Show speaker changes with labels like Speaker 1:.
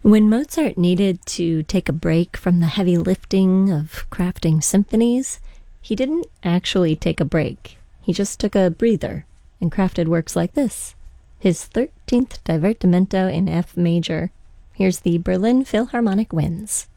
Speaker 1: When Mozart needed to take a break from the heavy lifting of crafting symphonies, he didn't actually take a break. He just took a breather and crafted works like this, his 13th Divertimento in F major. Here's the Berlin Philharmonic Winds.